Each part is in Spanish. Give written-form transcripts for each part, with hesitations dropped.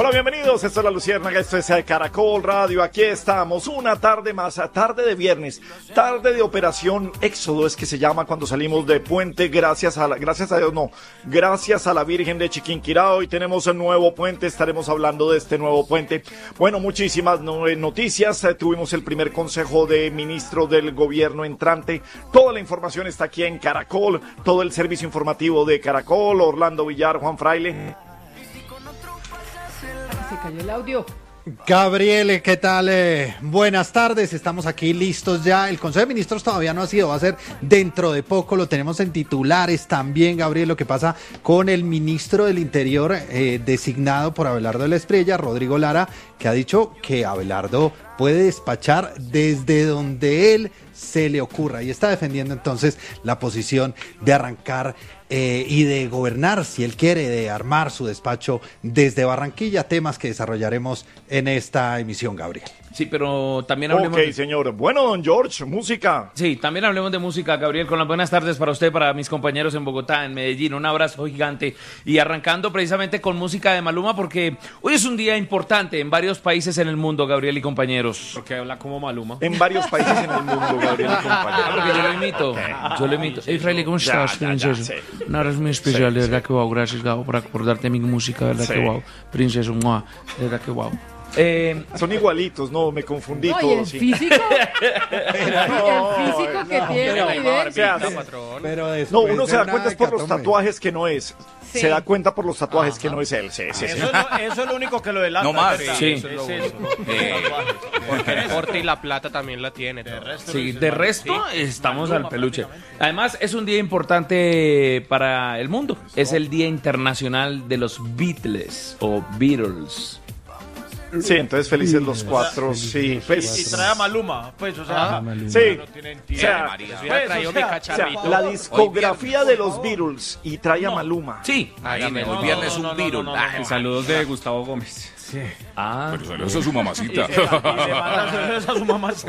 Hola, bienvenidos, esto es La Luciérnaga, esto es Caracol Radio, aquí estamos, una tarde más, tarde de viernes, tarde de Operación Éxodo, es que se llama cuando salimos de puente, gracias a la Virgen de Chiquinquirá. Hoy tenemos el nuevo puente, estaremos hablando de este nuevo puente. Bueno, muchísimas noticias, tuvimos el primer consejo de ministros del gobierno entrante, toda la información está aquí en Caracol, todo el servicio informativo de Caracol, Orlando Villar, Juan Fraile. Se cayó el audio. Gabriel, ¿qué tal? Buenas tardes, estamos aquí listos ya. El Consejo de Ministros todavía no ha sido, va a ser dentro de poco, lo tenemos en titulares también, Gabriel, lo que pasa con el ministro del Interior designado por Abelardo de la Espriella, Rodrigo Lara, que ha dicho que Abelardo puede despachar desde donde él se le ocurra y está defendiendo entonces la posición de arrancar y de gobernar, si él quiere, de armar su despacho desde Barranquilla, temas que desarrollaremos en esta emisión, Gabriel. Sí, pero también hablemos... Ok, señor. Bueno, don George, música. Sí, también hablemos de música, Gabriel, con las buenas tardes para usted, para mis compañeros en Bogotá, en Medellín. Un abrazo gigante. Y arrancando precisamente con música de Maluma, porque hoy es un día importante en varios países en el mundo, Gabriel y compañeros. Porque habla como Maluma. En varios países en el mundo, Gabriel y compañeros. Porque yo lo imito. Hey, Fraile, ¿cómo estás? Sí. Un abrazo muy especial, de verdad que wow. Gracias, Gabo, por acordarte de mi música, de verdad que wow. Princesa, de verdad que wow. Son igualitos, no, me confundí No, y todo. el Sí. físico, el físico que tiene. No, uno se da cuenta es por los tatuajes que no es. Sí. Se da cuenta por los tatuajes que no es él. Sí. Eso es lo único que lo delata. No más. Sí. Eso es lo único. Porque el corte y la plata también la tiene. Sí, de resto estamos al peluche. Además, es un día importante para el mundo. Es el Día Internacional de los Beatles o Beatles. Sí, entonces felices los cuatro, sí. Y trae a Maluma, pues, o sea... Sí, No tienen o tiempo, sea, María. Hubiera traído mi cacharrito. la discografía de los Beatles y trae a Maluma. Sí. Hágame, hoy viernes un virus. Saludos de Gustavo Gómez. Sí. Ah, Pero saludos a su mamacita. Y le manda saludos a su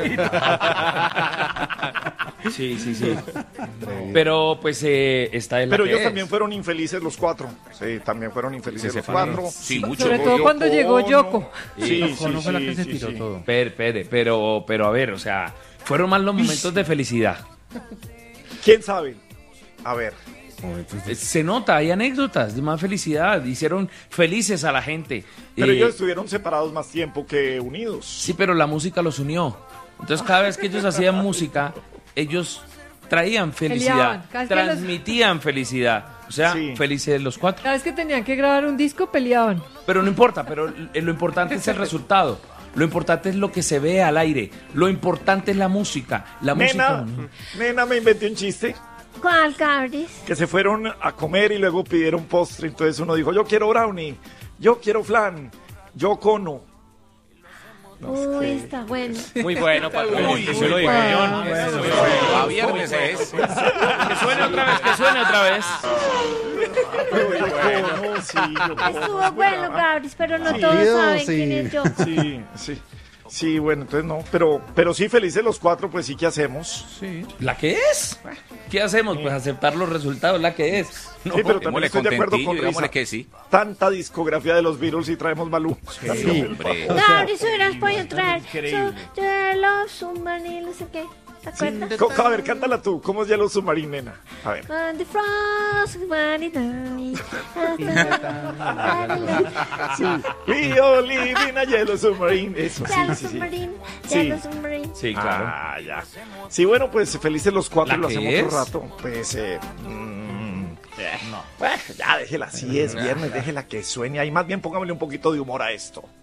mamacita. sí. Pero pues está el... Pero ellos también fueron infelices los cuatro. Sí, también fueron infelices los cuatro. Sí, mucho. Sobre todo cuando llegó Yoko. Sí, Yoko fue la que se tiró todo. Pero a ver, o sea, fueron más los momentos de felicidad. ¿Quién sabe? A ver. Se nota, hay anécdotas de más felicidad, hicieron felices a la gente. Pero ellos estuvieron separados más tiempo que unidos. Sí, pero la música los unió. Entonces cada vez que ellos hacían música, ellos traían felicidad, Peleaban, transmitían felicidad. O sea, Sí. felices los cuatro. Cada vez que tenían que grabar un disco, peleaban. Pero no importa, lo importante es el resultado. Lo importante es lo que se ve al aire. Lo importante es la música. La música. Nena, me inventé un chiste. ¿Cuál, Cabris? Que se fueron a comer y luego pidieron postre. Entonces uno dijo, yo quiero brownie, yo quiero flan, yo cono. Uy, está bueno. Muy bueno, patrón. Eso lo digo yo, ¿no? A viernes es. Que suene otra vez. Cono, sí, yo cono. Estuvo bueno, Cabris, pero no Sí, todos saben sí. quién es yo. Sí, bueno, entonces no, pero sí felices los cuatro, pues sí, ¿qué hacemos? Sí. ¿La que es? ¿Qué hacemos? Pues aceptar los resultados, la que es. No, Sí, pero también Démosle estoy de acuerdo contentillo, con digámosle Risa. que sí. Tanta discografía de los Beatles y traemos Maluma. Sí. Hombre. Cabris, hubieras podido traer increíble. Yellow Submarine, no sé qué. ¿Te acuerdas? A ver, cántala tú, ¿cómo es Yellow Submarine, nena? A ver. On the frost, money down. We all live in a Yellow Submarine. Eso, Yellow sí. Submarine, Sí. Yellow Submarine. Sí, claro. Ah, ya. Sí, bueno, pues felices los cuatro, ¿La lo que hacemos es? otro rato. Pues, Bueno, ya déjela así, es viernes, déjela que sueñe. Ahí más bien póngamele un poquito de humor a esto.